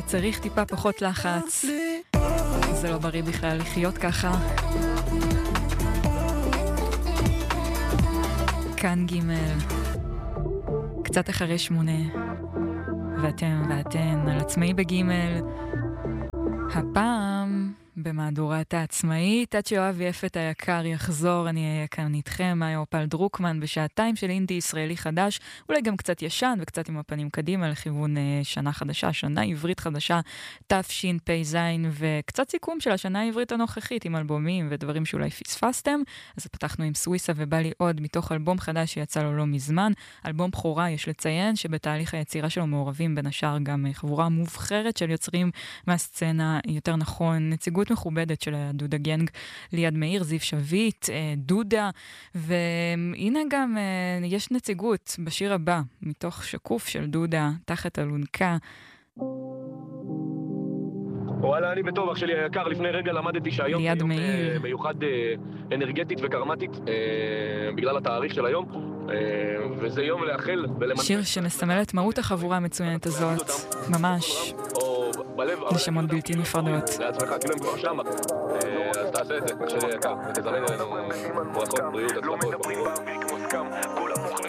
צריך טיפה פחות לחץ. זה לא בריא בכלל לחיות ככה. כאן ג' קצת אחרי 8 ואתם ואתן על עצמאי בגימל, הפעם במהדורת העצמאית. עד שיואב יפת היקר יחזור, אני אהיה כאן איתכם, מאיה אופל דרוקמן, בשעתיים של אינדי ישראלי חדש, אולי גם קצת ישן וקצת עם הפנים קדימה לכיוון שנה חדשה, שנה עברית חדשה, תשפ"ז, וקצת סיכום של השנה העברית הנוכחית עם אלבומים ודברים שאולי פספסתם. אז פתחנו עם סוויסה ובא לי עוד מתוך אלבום חדש שיצא לו לא מזמן, אלבום בחורה. יש לציין שבתהליך היצירה שלו מעורבים בין השאר גם חבורה מובחרת של יוצרים מהסצנה, יותר נכון נציגות מכובדת של דודה גנג, ליעד מאיר, זיו שביט, דודה, והנה גם יש נציגות בשיר הבא, מתוך שקוף של דודה, תחת אלונקה. וואלה, אני בטוב, אח שלי היקר, לפני רגע למדתי שהיום ליעד יום מאיר. מיוחד אנרגטית וקרמטית, בגלל התאריך של היום, וזה יום לאחל שיר שמסמל את מהות החבורה המצוינת הזאת, ממש. נשמות בלתי נפרדות. לעצמך, כאילו הם כבר שמה. אז תעשה את זה, אח שלי היקר, ותזמן אלינו ברכות, בריאות, הצלחות.